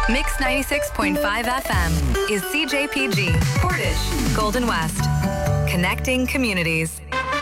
Mix 96.5 FM is CJPG, Portage, Golden West. Connecting communities.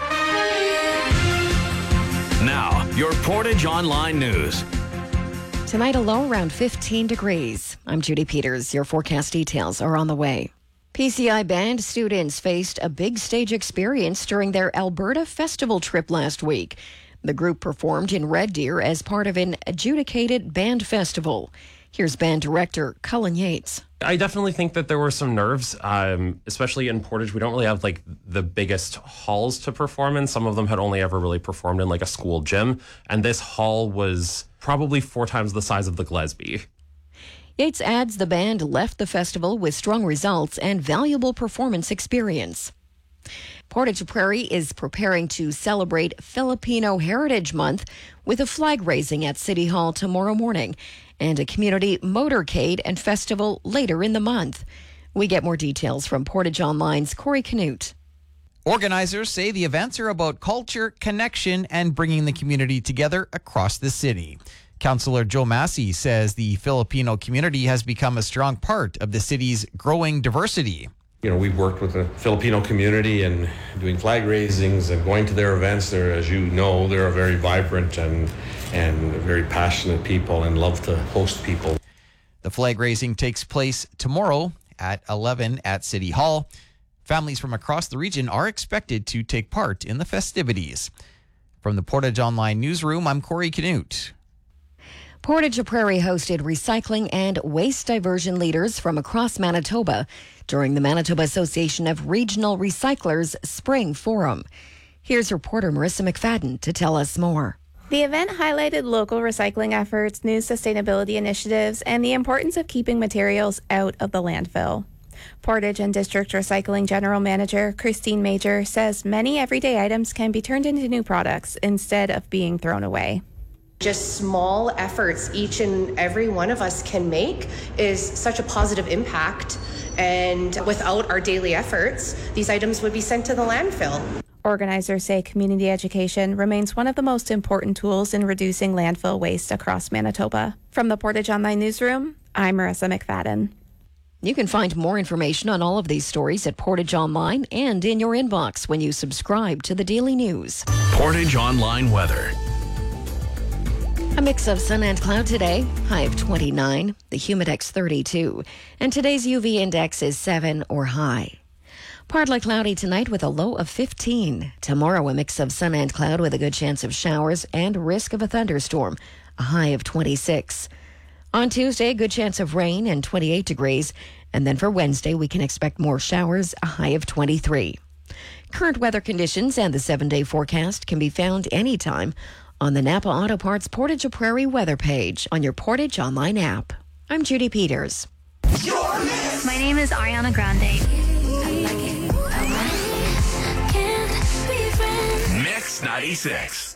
Now, your Portage Online News. Tonight, a low around 15 degrees. I'm Judy Peters. Your forecast details are on the way. PCI band students faced a big stage experience during their Alberta Festival trip last week. The group performed in Red Deer as part of an adjudicated band festival. Here's band director Cullen Yates. I definitely think that there were some nerves, especially in Portage. We don't really have like the biggest halls to perform in. Some of them had only ever really performed in like a school gym. And this hall was probably 4 times the size of the Gillespie. Yates adds the band left the festival with strong results and valuable performance experience. Portage Prairie is preparing to celebrate Filipino Heritage Month with a flag raising at City Hall tomorrow morning and a community motorcade and festival later in the month. We get more details from Portage Online's Corey Canute. Organizers say the events are about culture, connection, and bringing the community together across the city. Councillor Joe Massey says the Filipino community has become a strong part of the city's growing diversity. You know, we've worked with the Filipino community and doing flag raisings and going to their events. They're, as you know, they're a very vibrant and very passionate people and love to host people. The flag raising takes place tomorrow at 11 at City Hall. Families from across the region are expected to take part in the festivities. From the Portage Online Newsroom, I'm Corey Canute. Portage Prairie hosted recycling and waste diversion leaders from across Manitoba during the Manitoba Association of Regional Recyclers Spring Forum. Here's reporter Marissa McFadden to tell us more. The event highlighted local recycling efforts, new sustainability initiatives, and the importance of keeping materials out of the landfill. Portage and District Recycling General Manager Christine Major says many everyday items can be turned into new products instead of being thrown away. Just small efforts each and every one of us can make is such a positive impact. And without our daily efforts, these items would be sent to the landfill. Organizers say community education remains one of the most important tools in reducing landfill waste across Manitoba. From the Portage Online Newsroom, I'm Marissa McFadden. You can find more information on all of these stories at Portage Online and in your inbox when you subscribe to the Daily News. Portage Online weather. A mix of sun and cloud today, high of 29, the humidex 32, and today's UV index is 7 or high. Partly cloudy tonight with a low of 15. Tomorrow, a mix of sun and cloud with a good chance of showers and risk of a thunderstorm, a high of 26. On Tuesday, a good chance of rain and 28 degrees, and then for Wednesday, we can expect more showers, a high of 23. Current weather conditions and the 7-day forecast can be found anytime on the Napa Auto Parts Portage Prairie weather page on your Portage Online app. I'm Judy Peters. My name is Ariana Grande. Mix 96.